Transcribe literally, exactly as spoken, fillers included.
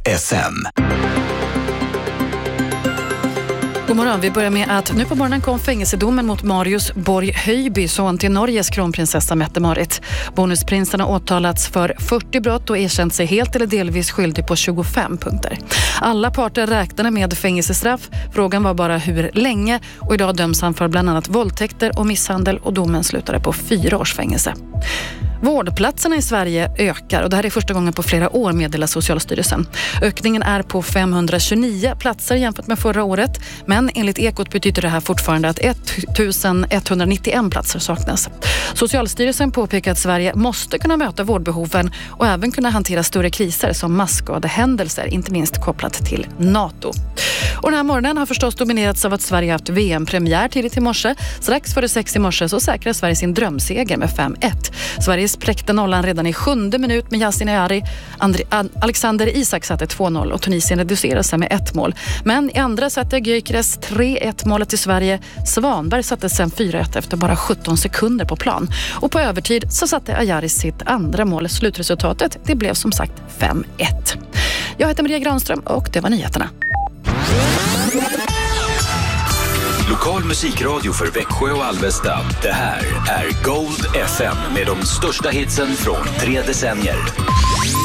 S M. God morgon, vi börjar med att nu på morgonen kom fängelsedomen mot Marius Borg Höjby, son till Norges kronprinsessa Mette-Marit. Bonusprinsen har åtalats för fyrtio brott och erkänt sig helt eller delvis skyldig på tjugofem punkter. Alla parter räknade med fängelsestraff. Frågan var bara hur länge, och idag döms han för bland annat våldtäkter och misshandel, och domen slutade på fyra års fängelse. Vårdplatserna i Sverige ökar, och det här är första gången på flera år, meddelar Socialstyrelsen. Ökningen är på femhundranitjonio platser jämfört med förra året, men enligt Ekot betyder det här fortfarande att ettusen etthundranittioen platser saknas. Socialstyrelsen påpekar att Sverige måste kunna möta vårdbehoven och även kunna hantera större kriser som massskadehändelser, inte minst kopplat till NATO. Och den här morgonen har förstås dominerats av att Sverige haft V M-premiär tidigt i morse. Strax före sex i morse så säkrar Sverige sin drömseger med fem ett. Sverige spräckte nollan redan i sjunde minut med Yasin Ayari. Andri- Alexander Isak satte två noll och Tunisien reducerade sig med ett mål. Men i andra satte Gyökeres tre ett målet till Sverige. Svanberg satte sen fyra ett efter bara sjutton sekunder på plan. Och på övertid så satte Ayari sitt andra mål. Slutresultatet, det blev som sagt fem ett. Jag heter Maria Granström och det var nyheterna. Lokal musikradio för Växjö och Alvesta. Det här är Gold F M med de största hitsen från tre decennier.